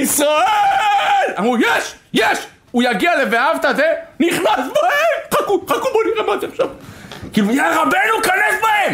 ישראל! אמרו, יש! הוא יגיע ל"ואהבת" זה, נכנס בהם! חכו, בוא נראה מה זה עכשיו. כאילו, יא רבנו, כנס בהם!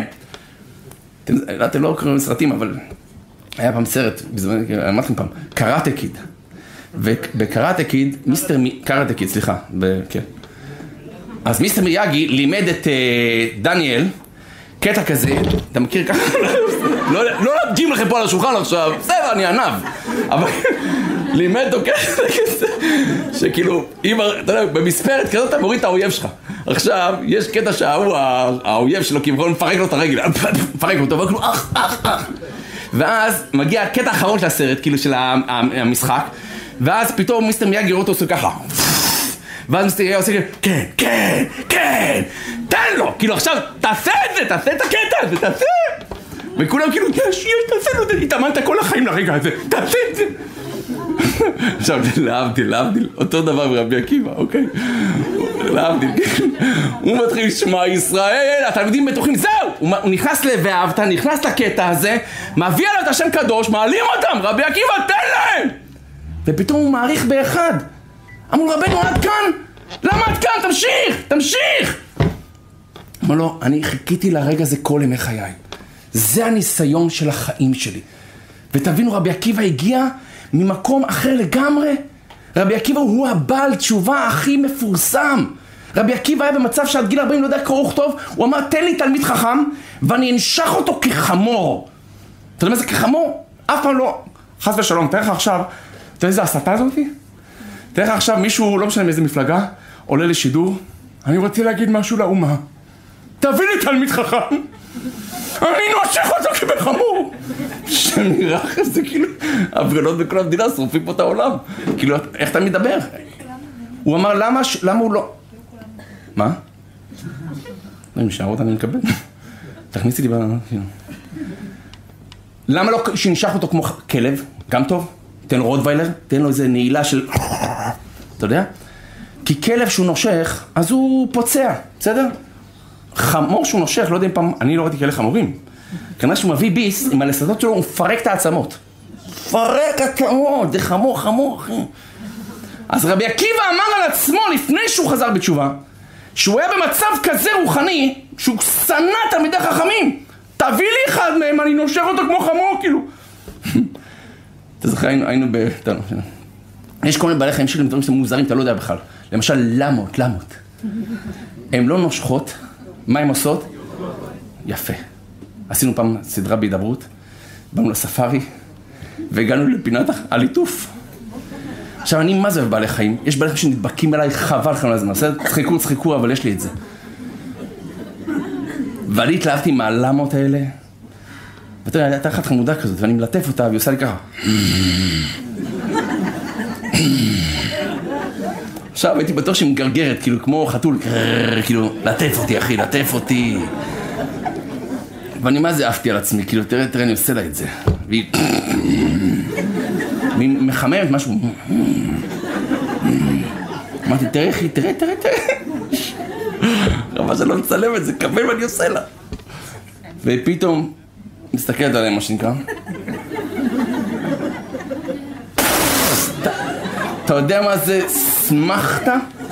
אתם לא קוראים סרטים, אבל היה פעם סרט, אמרתי לכם פעם, קראטה קיד. ובקראטה קיד, קראטה קיד, סליחה, כן. אז מיסטר מיאגי לימד את דניאל, קטע כזה, אתה מכיר ככה? לא להדגים לכם פה על השולחן עכשיו, בסדר, אני ענב. אבל לימד אותו קטע כזה, שכאילו, אתה יודע, במספרת כזאת אתה מוריד את האויב שלך. עכשיו, יש קטע שההוא, האויב שלו כביכול מפרק לו את הרגל, מפרק אותו, וכאילו, אח. ואז מגיע הקטע האחרון של הסרט, כאילו של המשחק, ואז פתאום מיסטר מיאגי רואה אותו עושה ככה. ואז מיסטר מיאגי עושה כן, תן לו, כאילו עכשיו, תעשה את זה, תעשה את הקטע הזה, תעשה. וכולם כאילו, יש, תעשה לו, התאמנת כל החיים לרגע הזה, תעשה את זה. עכשיו, להבדיל, אותו דבר ברבי עקיבא, אוקיי? להבדיל, הוא מתחיל לשמוע ישראל, התלמידים בטוחים, זהו! הוא נכנס ל"ואהבת", נכנס לקטע הזה, מביא עליו את השם קדוש, מעלים אותם, רבי עקיבא, תן להם! ופתאום הוא מעריך באחד. אמרו, רבנו, עד כאן? למה עד כאן? תמשיך! אמר לו, אני חיכיתי לרגע הזה כל ימי חיי. זה הניסיון של החיים שלי. ותבינו, רבי עקיבא הגיע ממקום אחר לגמרי. רבי עקיבא הוא הבעל תשובה הכי מפורסם. רבי עקיבא היה במצב שעד גיל 40 לא יודע קרוא וכתוב, הוא אמר, תן לי תלמיד חכם, ואני אנשך אותו כחמור. אתה יודע מה זה כחמור? אף פעם לא. חס ושלום, תראה לך עכשיו, אתה יודע איזה הסתה הזאת? תראה לך עכשיו מישהו, לא משנה מאיזה מפלגה, עולה לשידור, אני רוצה להגיד משהו לאומה. תביא לי תלמיד חכם. אני נושך אותו כבחמור. שנראה לך זה כאילו, הפגנות בכל המדינה שורפים פה את העולם. כאילו, איך אתה מדבר? הוא אמר, למה הוא לא? מה? אם שערות אני מקבל. תכניסי לי למה לא שנשך אותו כמו כלב? גם טוב? תן לו רוטוויילר, תן לו איזה נעילה של... אתה יודע? כי כלב שהוא נושך, אז הוא פוצע, בסדר? חמור שהוא נושך, לא יודע אם פעם... אני לא ראיתי כאלה חמורים. כנראה שהוא מביא ביס, עם הלסתות שלו, הוא מפרק את העצמות. מפרק עצמות, זה חמור, אחי. אז רבי עקיבא אמר על עצמו, לפני שהוא חזר בתשובה, שהוא היה במצב כזה רוחני, שהוא שנא תלמידי חכמים. תביא לי אחד מהם, אני נושך אותו כמו חמור, כאילו. אתה זוכר, היינו ב... יש כל מיני בעלי חיים שלי, דברים שאתם מוזרים, אתה לא יודע בכלל. למשל, למות. הן לא נושכות, מה הן עושות? יפה. עשינו פעם סדרה בהידברות, באנו לספארי, והגענו לפינת הליטוף. עכשיו, אני מה זה בבעלי חיים? יש בעלי חיים שנדבקים אליי, חבל לכם לזמן. צחקו, אבל יש לי את זה. ואני התלהבתי מהלמות האלה, ואתה יודע, הייתה אחת חמודה כזאת, ואני מלטף אותה, והיא עושה לי ככה. עכשיו הייתי בטוח שהיא מגרגרת, כאילו, כמו חתול, כאילו, לטף אותי, אחי, לטף אותי. ואני מה זה אהבתי על עצמי, כאילו, תראה, אני עושה לה את זה. והיא מחממת משהו. אמרתי, תראה, אחי, תראה. רבה שלא מצלם את זה, קבל ואני עושה לה. ופתאום, מסתכלת עליהם, מה שנקרא. אתה יודע מה זה שמחת?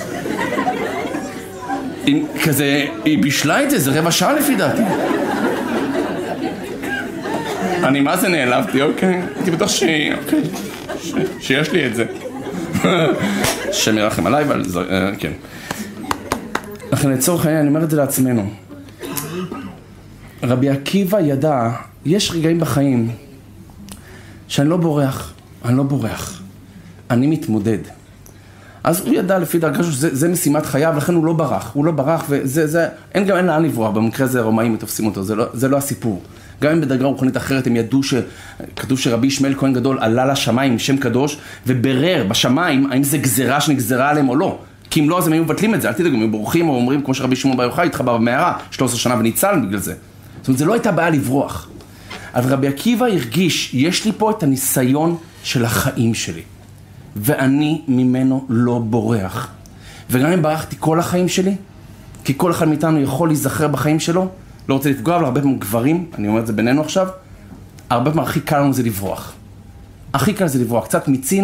כזה, היא בישלה את זה, זה 15 דקות לפי דעתי. אני מה זה נעלבתי, אוקיי? הייתי בטוח שיש לי את זה. שם ירחם עליי, אבל זה, כן. לכן לצורך העניין, אני אומר את זה לעצמנו. רבי עקיבא ידע, יש רגעים בחיים שאני לא בורח, אני מתמודד. אז הוא ידע לפי דרכו שזה משימת חייו, לכן הוא לא ברח, אין לאן לברוח, במקרה הזה הרומאים מתופסים אותו, זה לא הסיפור. גם אם בדרגה רוחנית אחרת הם ידעו שכתוב שרבי ישמעאל כהן גדול עלה לשמיים עם שם קדוש, וברר בשמיים האם זה גזרה שנגזרה עליהם או לא. כי אם לא, אז הם היו מבטלים את זה, אל תדאגו, הם בורחים או אומרים, כמו שרבי שמעון בר יוחאי התחבא במערה 13 שנה וניצל בגלל זה. זאת אומרת, זה לא הייתה בעיה לברוח. אבל רבי עקיבא הרגיש, יש לי פה את הניסיון של החיים שלי. ואני ממנו לא בורח. וגם אם ברחתי כל החיים שלי, כי כל אחד מאיתנו יכול להיזכר בחיים שלו, לא רוצה לפגוע, אבל הרבה פעמים גברים, אני אומר את זה בינינו עכשיו, הרבה פעמים הכי קל לנו זה לברוח. הכי קל זה לברוח, קצת מיצין,